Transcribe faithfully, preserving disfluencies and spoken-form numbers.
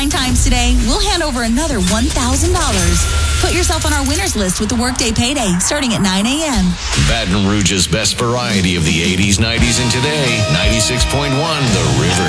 nine times today, we'll hand over another one thousand dollars. Put yourself on our winners list with the Workday Payday starting at nine a.m. Baton Rouge's best variety of the eighties, nineties, and today. ninety-six point one The River.